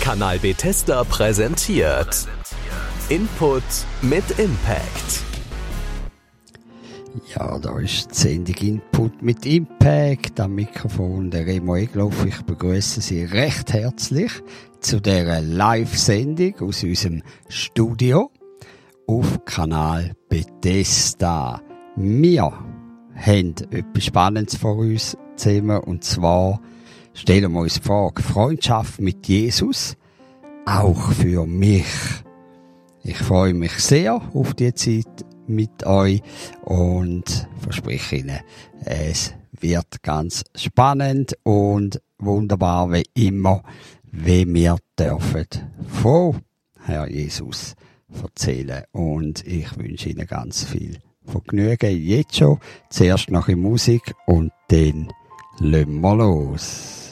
Kanal Bethesda präsentiert Input mit Impact. Ja, da ist die Sendung Input mit Impact am Mikrofon der Remo Egloff. Ich begrüße Sie recht herzlich zu dieser Live-Sendung aus unserem Studio auf Kanal Bethesda. Wir haben etwas Spannendes vor uns zusammen, und zwar stellen wir uns die Frage: Freundschaft mit Jesus, auch für mich. Ich freue mich sehr auf die Zeit mit euch und verspreche Ihnen, es wird ganz spannend und wunderbar wie immer, wie wir dürfen von Herr Jesus erzählen. Und ich wünsche Ihnen ganz viel Vergnügen jetzt schon. Zuerst noch in Musik und dann lassen wir los.